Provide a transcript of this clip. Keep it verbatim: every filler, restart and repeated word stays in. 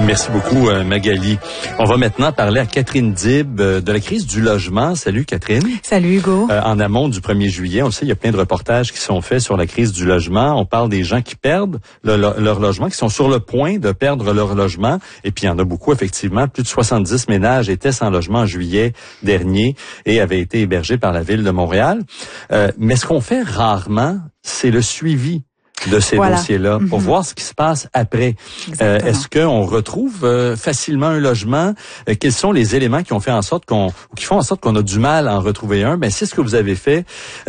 Merci beaucoup, Magali. On va maintenant parler à Catherine Dib de la crise du logement. Salut, Catherine. Salut, Hugo. Euh, en amont du premier juillet, on le sait, il y a plein de reportages qui sont faits sur la crise du logement. On parle des gens qui perdent le, le, leur logement, qui sont sur le point de perdre leur logement. Et puis, il y en a beaucoup, effectivement. Plus de soixante-dix ménages étaient sans logement en juillet dernier et avaient été hébergés par la Ville de Montréal. Euh, mais ce qu'on fait rarement, c'est le suivi de ces voilà. dossiers-là, pour mm-hmm. voir ce qui se passe après. Euh, est-ce qu'on retrouve euh, facilement un logement? Euh, quels sont les éléments qui ont fait en sorte qu'on, ou qui font en sorte qu'on a du mal à en retrouver un? Ben, c'est ce que vous avez fait